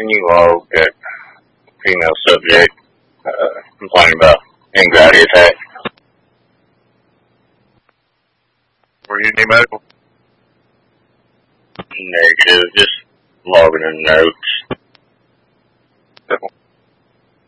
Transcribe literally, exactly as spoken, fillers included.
can you log that female subject uh, complaining about anxiety attack? Were you any medical? Negative, just logging in notes.